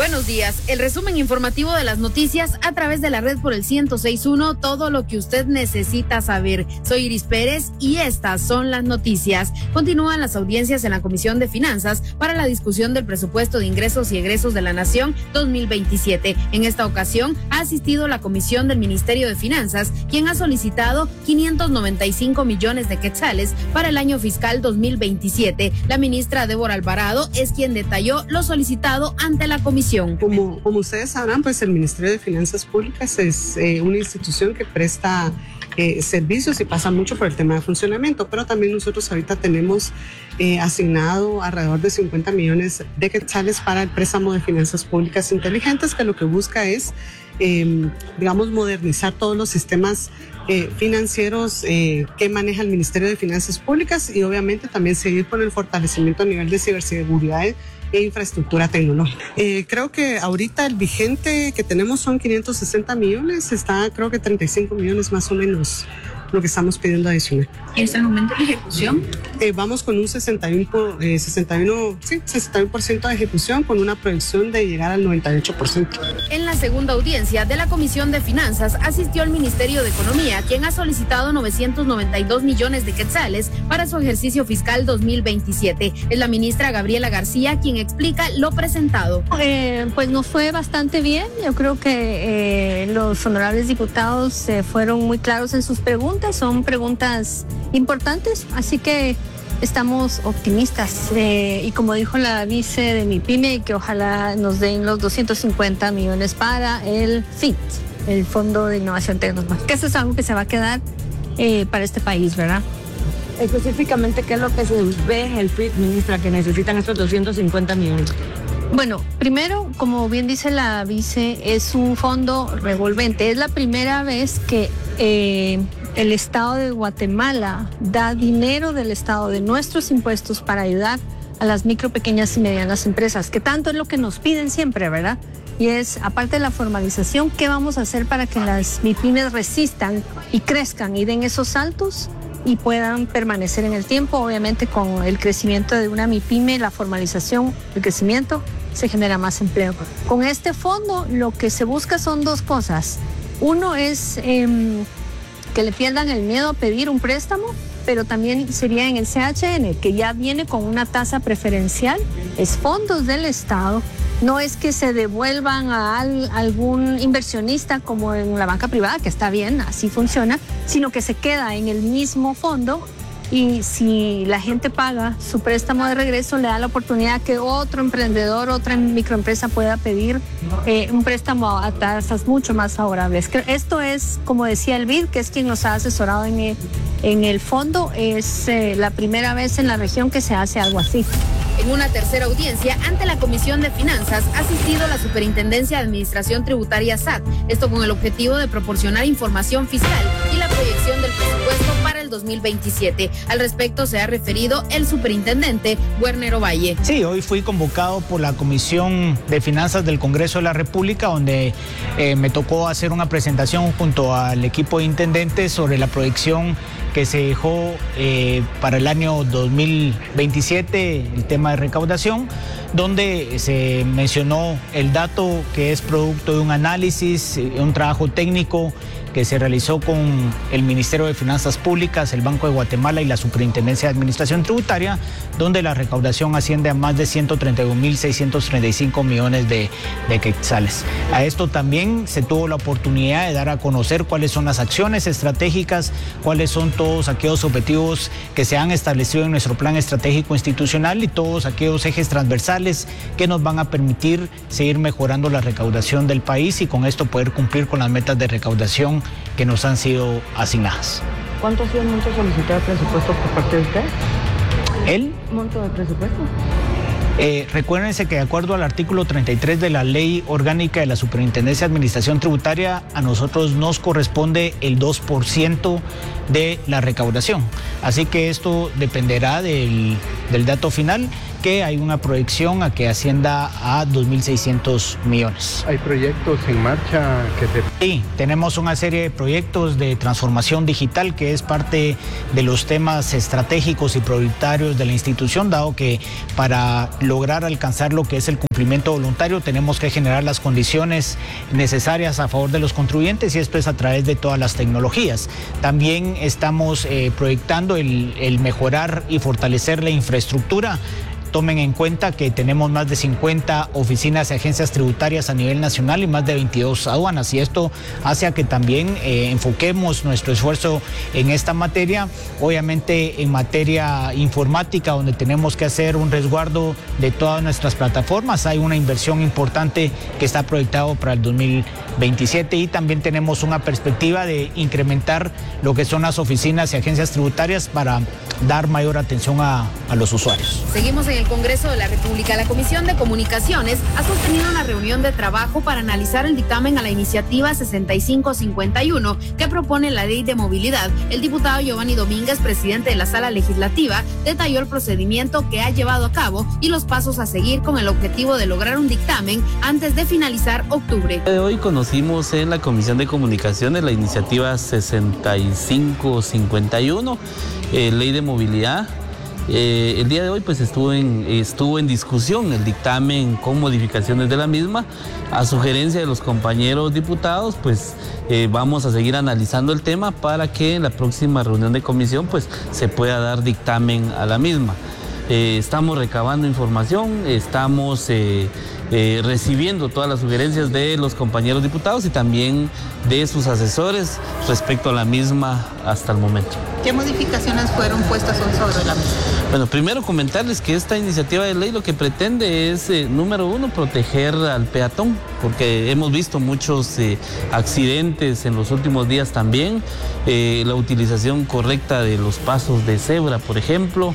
Buenos días, el resumen informativo de las noticias a través de la red por el 106.1, todo lo que usted necesita saber. Soy Iris Pérez y estas son las noticias. Continúan las audiencias en la Comisión de Finanzas para la discusión del presupuesto de ingresos y egresos de la Nación 2027. En esta ocasión ha asistido la Comisión del Ministerio de Finanzas, quien ha solicitado 595 millones de quetzales para el año fiscal 2027. La ministra Débora Alvarado es quien detalló lo solicitado ante la comisión. Como ustedes sabrán, pues el Ministerio de Finanzas Públicas es una institución que presta servicios y pasa mucho por el tema de funcionamiento, pero también nosotros ahorita tenemos asignado alrededor de 50 millones de quetzales para el préstamo de finanzas públicas inteligentes, que lo que busca es, modernizar todos los sistemas financieros que maneja el Ministerio de Finanzas Públicas y obviamente también seguir con el fortalecimiento a nivel de ciberseguridad e infraestructura tecnológica. Creo que ahorita el vigente que tenemos son 560 millones, está creo que 35 millones más o menos lo que estamos pidiendo adicional. ¿Y hasta el momento de ejecución? Vamos con un 61% de ejecución, con una proyección de llegar al 98%. En la segunda audiencia de la Comisión de Finanzas asistió el Ministerio de Economía, quien ha solicitado 992 millones de quetzales para su ejercicio fiscal 2027. Es la ministra Gabriela García quien explica lo presentado. Pues nos fue bastante bien. Yo creo que los honorables diputados fueron muy claros en sus preguntas. Son preguntas importantes, así que estamos optimistas. Y como dijo la vice de MIPYME, que ojalá nos den los 250 millones para el FIT, el Fondo de Innovación Tecnológica, que eso es algo que se va a quedar para este país, ¿verdad? Específicamente, ¿qué es lo que se ve en el FIT, ministra, que necesitan estos 250 millones? Bueno, primero, como bien dice la vice, es un fondo revolvente. Es la primera vez que el Estado de Guatemala da dinero del Estado, de nuestros impuestos, para ayudar a las micro, pequeñas y medianas empresas, que tanto es lo que nos piden siempre, ¿verdad? Y es, aparte de la formalización, ¿qué vamos a hacer para que las MIPYMES resistan y crezcan y den esos saltos y puedan permanecer en el tiempo? Obviamente, con el crecimiento de una MIPYME, la formalización, el crecimiento, se genera más empleo. Con este fondo, lo que se busca son dos cosas. Uno es que le pierdan el miedo a pedir un préstamo, pero también sería en el CHN, que ya viene con una tasa preferencial, es fondos del Estado, no es que se devuelvan a algún inversionista como en la banca privada, que está bien, así funciona, sino que se queda en el mismo fondo y si la gente paga su préstamo de regreso, le da la oportunidad que otro emprendedor, otra microempresa pueda pedir un préstamo a tasas mucho más favorables. Esto es, como decía el BID, que es quien nos ha asesorado en el fondo, es la primera vez en la región que se hace algo así. En una tercera audiencia ante la Comisión de Finanzas ha asistido la Superintendencia de Administración Tributaria SAT, esto con el objetivo de proporcionar información fiscal y la proyección del presupuesto para el 2027. Al respecto se ha referido el superintendente Werner Ovalle. Sí, hoy fui convocado por la Comisión de Finanzas del Congreso de la República, donde me tocó hacer una presentación junto al equipo de intendentes sobre la proyección que se dejó para el año 2027, el tema de recaudación, donde se mencionó el dato que es producto de un análisis, un trabajo técnico que se realizó con el Ministerio de Finanzas Públicas, el Banco de Guatemala y la Superintendencia de Administración Tributaria, donde la recaudación asciende a más de 132.635 millones de quetzales. A esto también se tuvo la oportunidad de dar a conocer cuáles son las acciones estratégicas, cuáles son todos aquellos objetivos que se han establecido en nuestro plan estratégico institucional y todos aquellos ejes transversales que nos van a permitir seguir mejorando la recaudación del país y con esto poder cumplir con las metas de recaudación que nos han sido asignadas. ¿Cuánto ha sido el monto solicitado de presupuesto por parte de usted? ¿El monto de presupuesto? Recuérdense que de acuerdo al artículo 33 de la Ley Orgánica de la Superintendencia de Administración Tributaria, a nosotros nos corresponde el 2% de la recaudación. Así que esto dependerá del dato final, que hay una proyección a que ascienda a 2.600 millones. ¿Hay proyectos en marcha que se... Sí, tenemos una serie de proyectos de transformación digital que es parte de los temas estratégicos y prioritarios de la institución, dado que para lograr alcanzar lo que es el cumplimiento voluntario tenemos que generar las condiciones necesarias a favor de los contribuyentes, y esto es a través de todas las tecnologías. También estamos proyectando el mejorar y fortalecer la infraestructura. Tomen en cuenta que tenemos más de 50 oficinas y agencias tributarias a nivel nacional y más de 22 aduanas, y esto hace a que también enfoquemos nuestro esfuerzo en esta materia. Obviamente en materia informática, donde tenemos que hacer un resguardo de todas nuestras plataformas, hay una inversión importante que está proyectado para el 2027, y también tenemos una perspectiva de incrementar lo que son las oficinas y agencias tributarias para dar mayor atención a los usuarios. Seguimos en el Congreso de la República. La Comisión de Comunicaciones ha sostenido una reunión de trabajo para analizar el dictamen a la iniciativa 6551 que propone la Ley de Movilidad. El diputado Giovanni Domínguez, presidente de la Sala Legislativa, detalló el procedimiento que ha llevado a cabo y los pasos a seguir con el objetivo de lograr un dictamen antes de finalizar octubre. Hoy conocimos en la Comisión de Comunicaciones la iniciativa 6551, Ley de Movilidad. El día de hoy pues estuvo en discusión el dictamen con modificaciones de la misma. A sugerencia de los compañeros diputados, pues vamos a seguir analizando el tema para que en la próxima reunión de comisión pues se pueda dar dictamen a la misma. Estamos recabando información, estamos recibiendo todas las sugerencias de los compañeros diputados y también de sus asesores respecto a la misma hasta el momento. ¿Qué modificaciones fueron puestas sobre la mesa? Bueno, primero comentarles que esta iniciativa de ley lo que pretende es, número uno, proteger al peatón, porque hemos visto muchos accidentes en los últimos días también, la utilización correcta de los pasos de cebra, por ejemplo.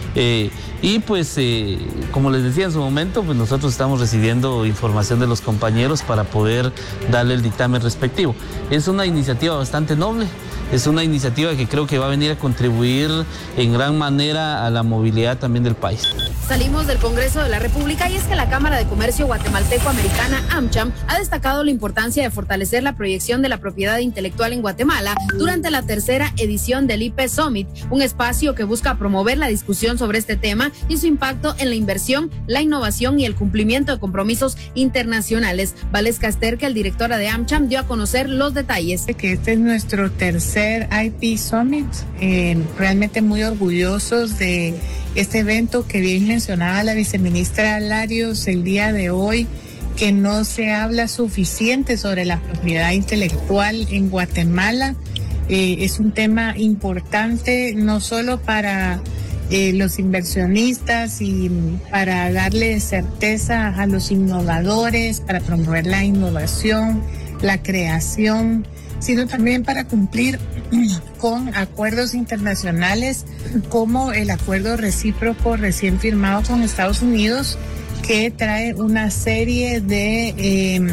Y pues, como les decía en su momento, pues nosotros estamos recibiendo información de los compañeros para poder darle el dictamen respectivo. Es una iniciativa bastante noble, es una iniciativa que creo que va a venir a contribuir en gran manera a la movilidad también del país. Salimos del Congreso de la República, y es que la Cámara de Comercio Guatemalteco-Americana, AmCham, ha destacado la importancia de fortalecer la proyección de la propiedad intelectual en Guatemala durante la tercera edición del IP Summit, un espacio que busca promover la discusión sobre este tema y su impacto en la inversión, la innovación y el cumplimiento de compromisos internacionales. Valesca Esterque, el directora de AmCham, dio a conocer los detalles. Que este es nuestro tercer IP Summit, realmente muy orgullosos de este evento que bien mencionaba la viceministra Larios el día de hoy, que no se habla suficiente sobre la propiedad intelectual en Guatemala. Es un tema importante no solo para los inversionistas y para darle certeza a los innovadores, para promover la innovación, la creación, sino también para cumplir con acuerdos internacionales como el acuerdo recíproco recién firmado con Estados Unidos, que trae una serie de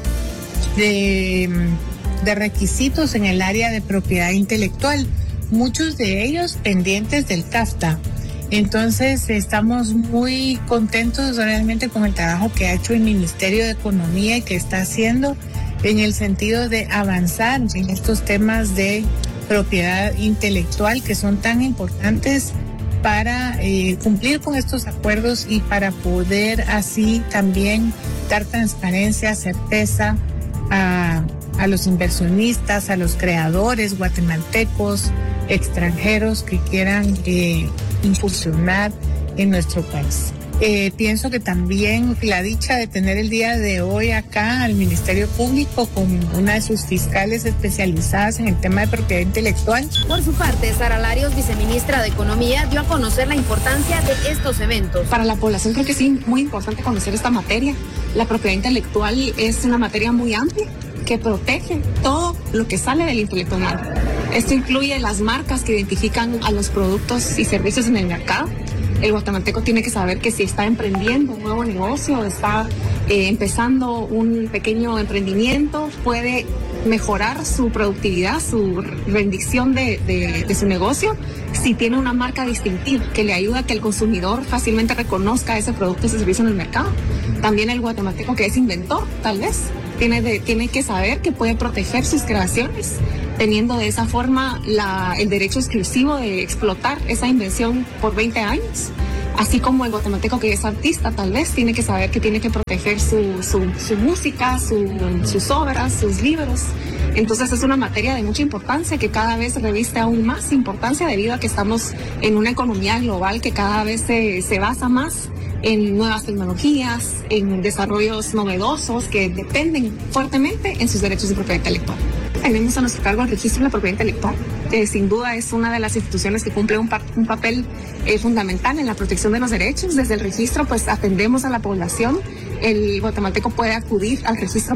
requisitos en el área de propiedad intelectual, muchos de ellos pendientes del CAFTA. Entonces estamos muy contentos realmente con el trabajo que ha hecho el Ministerio de Economía y que está haciendo en el sentido de avanzar en estos temas de propiedad intelectual que son tan importantes para cumplir con estos acuerdos y para poder así también dar transparencia, certeza a los inversionistas, a los creadores guatemaltecos, extranjeros que quieran incursionar en nuestro país. Pienso que también la dicha de tener el día de hoy acá al Ministerio Público con una de sus fiscales especializadas en el tema de propiedad intelectual. Por su parte, Sara Larios, viceministra de Economía, dio a conocer la importancia de estos eventos. Para la población creo que sí, muy importante conocer esta materia. La propiedad intelectual es una materia muy amplia que protege todo lo que sale del intelecto humano. Esto incluye las marcas que identifican a los productos y servicios en el mercado. El guatemalteco tiene que saber que si está emprendiendo un nuevo negocio, está empezando un pequeño emprendimiento, puede mejorar su productividad, su rendición de su negocio, si tiene una marca distintiva que le ayuda a que el consumidor fácilmente reconozca ese producto, ese servicio en el mercado. También el guatemalteco que es inventor, tal vez, tiene que saber que puede proteger sus creaciones, teniendo de esa forma el derecho exclusivo de explotar esa invención por 20 años. Así como el guatemalteco que es artista, tal vez tiene que saber que tiene que proteger su música, sus obras, sus libros. Entonces es una materia de mucha importancia que cada vez reviste aún más importancia debido a que estamos en una economía global que cada vez se basa más en nuevas tecnologías, en desarrollos novedosos que dependen fuertemente en sus derechos de propiedad intelectual. Tenemos a nuestro cargo el registro de la propiedad intelectual, que sin duda es una de las instituciones que cumple un papel fundamental en la protección de los derechos. Desde el registro, pues atendemos a la población. El guatemalteco puede acudir al registro